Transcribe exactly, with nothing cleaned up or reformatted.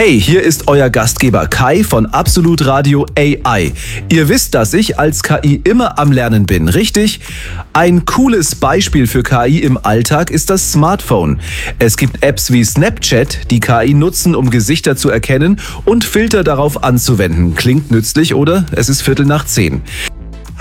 Hey, hier ist euer Gastgeber Kai von Absolut Radio A I. Ihr wisst, dass ich als K I immer am Lernen bin, richtig? Ein cooles Beispiel für K I im Alltag ist das Smartphone. Es gibt Apps wie Snapchat, die K I nutzen, um Gesichter zu erkennen und Filter darauf anzuwenden. Klingt nützlich, oder? Es ist Viertel nach zehn.